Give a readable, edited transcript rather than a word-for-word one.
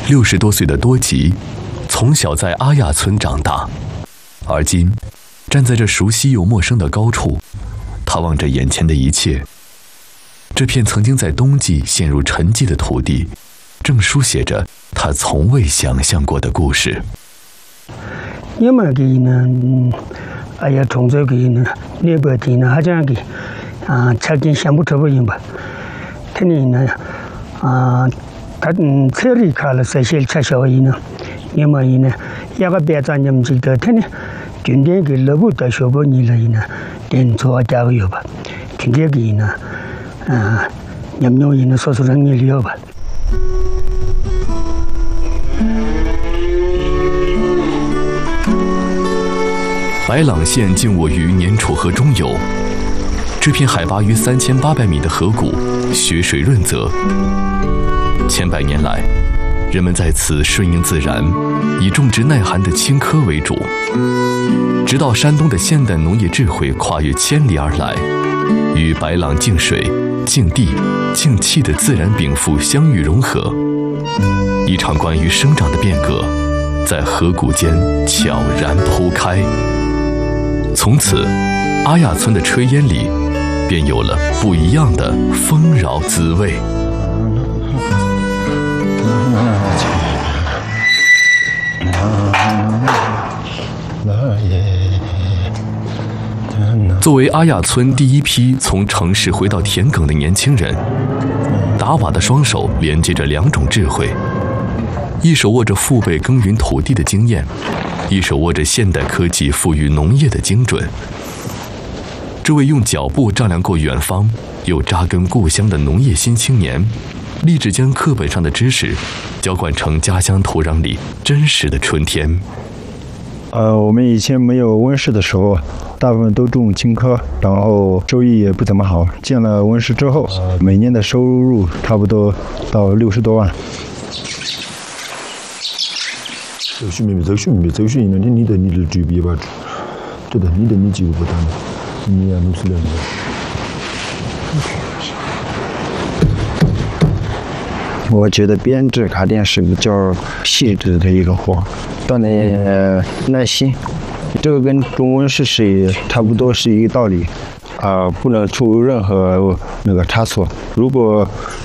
60多岁的多吉，从小在阿亚村长大，而今站在这熟悉又陌生的高处，他望着眼前的一切。这片曾经在冬季陷入沉寂的土地，正书写着他从未想象过的故事。 因为佢呢，从这个呢，那边的呢，好像曾经想不出不行吧？他呢，他车里开了这些车小呢，因为呢，一个别站唔记得他呢，今天嘅路不到小不你来呢，电车加个油吧，今天嘅呢。任用人说出人也了吧。 白朗县静卧于年楚河中游，这片海拔逾3800米的河谷，雪水润泽。千百年来，人们在此顺应自然，以种植耐寒的青稞为主。直到山东的现代农业智慧跨越千里而来，与白朗净水、净地、净气的自然禀赋相遇融合，一场关于生长的变革在河谷间悄然铺开。从此，阿亚村的炊烟里便有了不一样的丰饶滋味。作为阿亚村第一批从城市回到田埂的年轻人，达瓦的双手连接着2种智慧，一手握着父辈耕耘土地的经验，一手握着现代科技赋予农业的精准。这位用脚步丈量过远方又扎根故乡的农业新青年，立志将课本上的知识浇灌成家乡土壤里真实的春天。 我们以前没有温室的时候，大部分都种青稞，然后收益也不怎么好。建了温室之后，每年的收入差不多到60多万。 走训呢，你的举比吧，对的，你几个不当的，你也弄出来了。 我觉得编织卡店是比较细致的一个活，锻炼耐心。这个跟种温室是差不多是一个道理，不能出任何差错。如果